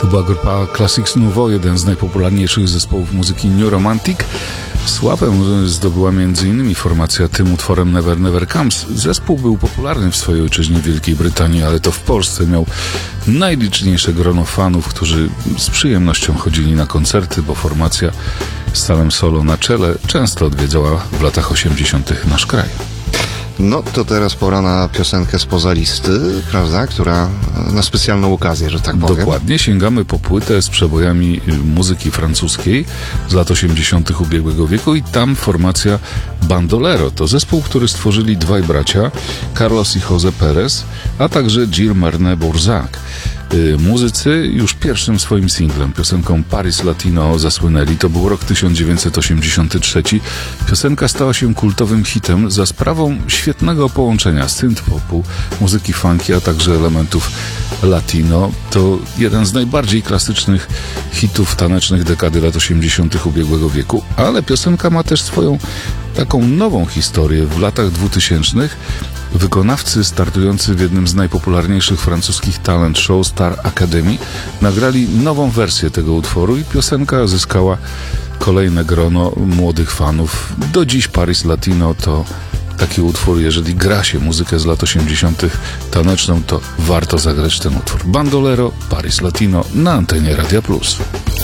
była grupa Classics Nouveau, jeden z najpopularniejszych zespołów muzyki New Romantic. Sławę zdobyła m.in. formacja tym utworem Never Never Comes. Zespół był popularny w swojej ojczyźnie Wielkiej Brytanii, ale to w Polsce miał najliczniejsze grono fanów, którzy z przyjemnością chodzili na koncerty, bo formacja z Salem Solo na czele często odwiedzała w latach 80. nasz kraj. No to teraz pora na piosenkę spoza listy, prawda? Która na specjalną okazję, że tak powiem. Dokładnie, sięgamy po płytę z przebojami muzyki francuskiej z lat 80. ubiegłego wieku i tam formacja Bandolero. To zespół, który stworzyli dwaj bracia, Carlos i José Pérez, a także Gilles Marnet-Bourzac. Muzycy już pierwszym swoim singlem, piosenką Paris Latino, zasłynęli. To był rok 1983. Piosenka stała się kultowym hitem za sprawą świetnego połączenia synth-popu, muzyki funky, a także elementów latino. To jeden z najbardziej klasycznych hitów tanecznych dekady lat 80. ubiegłego wieku, ale piosenka ma też swoją taką nową historię. W latach 2000 wykonawcy startujący w jednym z najpopularniejszych francuskich talent show Star Academy nagrali nową wersję tego utworu i piosenka zyskała kolejne grono młodych fanów. Do dziś Paris Latino to taki utwór, jeżeli gra się muzykę z lat 80. taneczną, to warto zagrać ten utwór. Bandolero, Paris Latino na antenie Radia Plus.